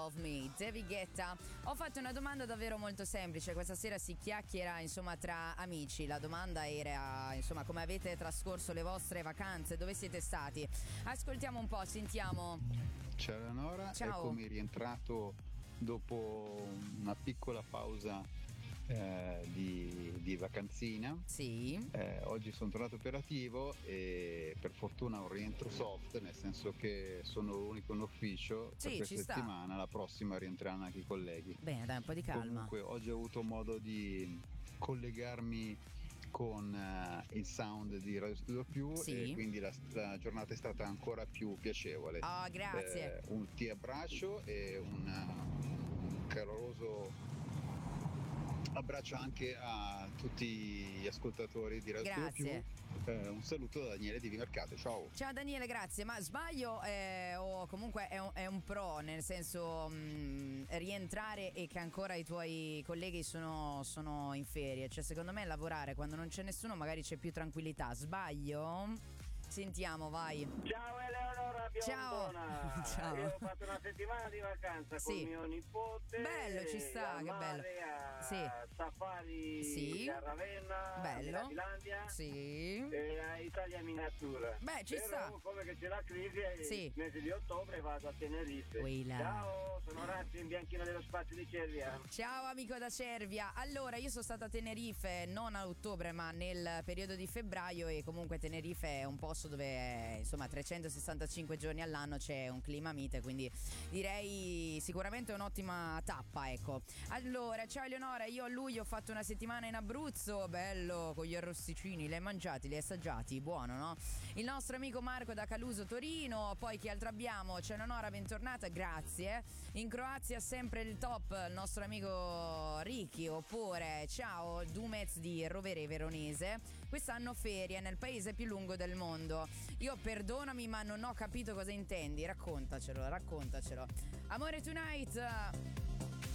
Love Me, David Guetta. Ho fatto una domanda davvero molto semplice. Questa sera si chiacchiera, insomma, tra amici. La domanda era, insomma, come avete trascorso le vostre vacanze, dove siete stati? Ascoltiamo un po', sentiamo. Ciao Eleonora, Ciao. eccomi rientrato dopo una piccola pausa di vacanzina. Sì. Oggi sono tornato operativo e per fortuna un rientro soft, nel senso che sono l'unico in ufficio Sì, per questa ci sta. settimana, la prossima rientreranno anche i colleghi. Bene, dai, un po' di calma. Comunque oggi ho avuto modo di collegarmi con il sound di Radio Studio Più, Sì. e quindi la giornata è stata ancora più piacevole. Oh, grazie. Ti abbraccio e un caloroso abbraccio anche a tutti gli ascoltatori di Radio Grazie. Studio Più. Un saluto da Daniele di Vimercate, ciao. Ciao Daniele, grazie. Ma sbaglio o comunque è un pro, nel senso rientrare e che ancora i tuoi colleghi sono in ferie? Cioè, secondo me lavorare quando non c'è nessuno magari c'è più tranquillità. Sbaglio? Sentiamo, vai. Ciao Eleonora Biondona. Ciao. Io ho fatto una settimana di vacanza Sì. con mio nipote. Bello, ci sta, al che mare, bello. A Sì. safari Sì. a Ravenna, Bello. a Finlandia. Sì. E a Italia Miniatura. Beh, ci Però, sta. come che c'è la crisi, Sì. il mese di ottobre vado a Tenerife. Uila. Ciao, sono Razzi in Bianchino dello Spazio di Cervia. Ciao amico da Cervia. Allora, io sono stata a Tenerife non a ottobre ma nel periodo di febbraio, e comunque Tenerife è un posto dove insomma 365 giorni all'anno c'è un clima mite, quindi direi sicuramente un'ottima tappa, ecco. Allora, ciao Eleonora, io a luglio ho fatto una settimana in Abruzzo, bello, con gli arrosticini, li hai mangiati, li hai assaggiati, buono, no? Il nostro amico Marco da Caluso Torino. Poi chi altro abbiamo? C'è Eleonora, bentornata, grazie. In Croazia sempre il top, il nostro amico Ricky. Oppure ciao Dumez di Rovere Veronese, quest'anno ferie nel paese più lungo del mondo. Io perdonami ma non ho capito cosa intendi, raccontacelo. Amore Tonight.